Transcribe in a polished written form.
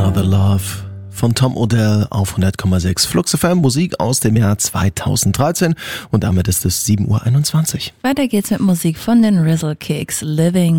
Other Love von Tom Odell auf 100,6 Flux FM, Musik aus dem Jahr 2013 und damit ist es 7:21 Uhr. Weiter geht's mit Musik von den Rizzle Kicks, Living